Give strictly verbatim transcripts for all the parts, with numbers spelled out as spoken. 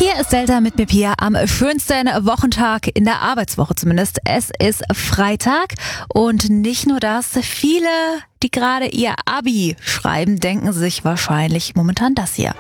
Hier ist Delta mit mir, Pia, am schönsten Wochentag in der Arbeitswoche zumindest. Es ist Freitag und nicht nur das, viele, die gerade ihr Abi schreiben, denken sich wahrscheinlich momentan das hier.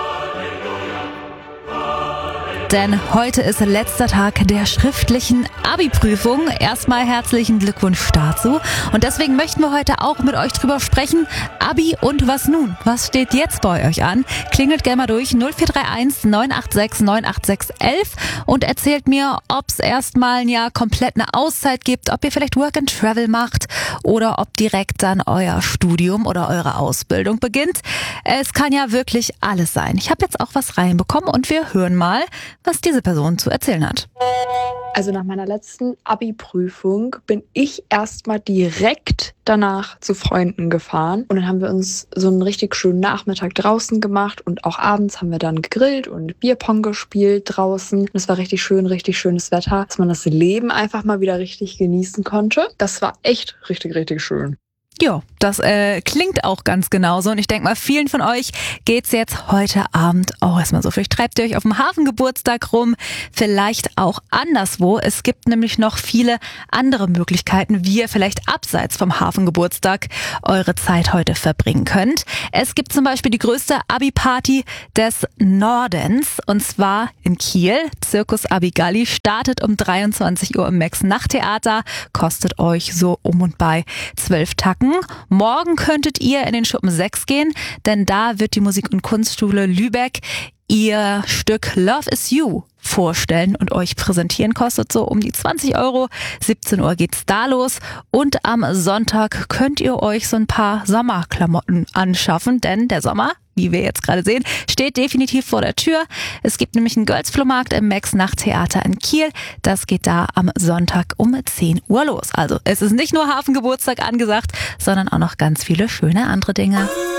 Denn heute ist letzter Tag der schriftlichen Abi-Prüfung. Erstmal herzlichen Glückwunsch dazu. Und deswegen möchten wir heute auch mit euch drüber sprechen. Abi und was nun? Was steht jetzt bei euch an? Klingelt gerne mal durch null vier drei eins neun acht sechs neun acht sechs elf und erzählt mir, ob es erstmal ein Jahr komplett eine Auszeit gibt, ob ihr vielleicht Work and Travel macht oder ob direkt dann euer Studium oder eure Ausbildung beginnt. Es kann ja wirklich alles sein. Ich habe jetzt auch was reinbekommen und wir hören mal, was diese Person zu erzählen hat. Also nach meiner letzten Abi-Prüfung bin ich erstmal direkt danach zu Freunden gefahren. Und dann haben wir uns so einen richtig schönen Nachmittag draußen gemacht. Und auch abends haben wir dann gegrillt und Bierpong gespielt draußen. Und es war richtig schön, richtig schönes Wetter, dass man das Leben einfach mal wieder richtig genießen konnte. Das war echt richtig, richtig schön. Ja, das äh, klingt auch ganz genauso und ich denke mal, vielen von euch geht's jetzt heute Abend auch erstmal so. Vielleicht treibt ihr euch auf dem Hafengeburtstag rum, vielleicht auch anderswo. Es gibt nämlich noch viele andere Möglichkeiten, wie ihr vielleicht abseits vom Hafengeburtstag eure Zeit heute verbringen könnt. Es gibt zum Beispiel die größte Abi-Party des Nordens und zwar in Kiel. Circus Abigalli startet um dreiundzwanzig Uhr im Max-Nachttheater, kostet euch so um und bei zwölf Tacken. Morgen könntet ihr in den Schuppen sechs gehen, denn da wird die Musik- und Kunstschule Lübeck ihr Stück Love is You vorstellen und euch präsentieren. Kostet so um die zwanzig Euro. siebzehn Uhr geht's da los und am Sonntag könnt ihr euch so ein paar Sommerklamotten anschaffen, denn der Sommer, wie wir jetzt gerade sehen, steht definitiv vor der Tür. Es gibt nämlich einen Girls-Flohmarkt im Max-Nachttheater in Kiel. Das geht da am Sonntag um zehn Uhr los. Also es ist nicht nur Hafengeburtstag angesagt, sondern auch noch ganz viele schöne andere Dinge.